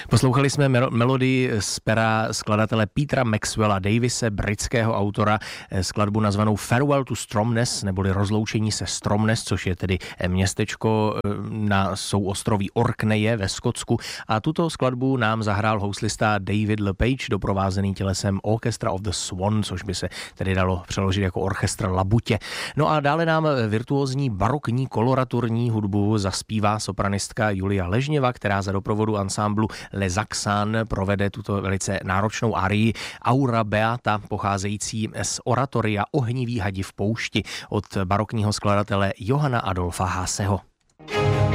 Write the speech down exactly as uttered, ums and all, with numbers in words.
Poslouchali jsme melodii z pera skladatele Petera Maxwella Davise, britského autora, skladbu nazvanou Farewell to Stromness, neboli Rozloučení se Stromness, což je tedy městečko na souostroví Orkneje ve Skotsku. A tuto skladbu nám zahrál houslista David LePage, doprovázený tělesem Orchestra of the Swan, což by se tedy dalo přeložit jako orchestr labutě. No a dále nám virtuózní barokní koloraturní hudbu zaspívá sopranistka Julia Ležněva, která za doprovodu ansámblu Les Saxans provede tuto velice náročnou arii Aura Beata, pocházející z oratoria Ohniví hadi v poušti od barokního skladatele Johanna Adolfa Haaseho.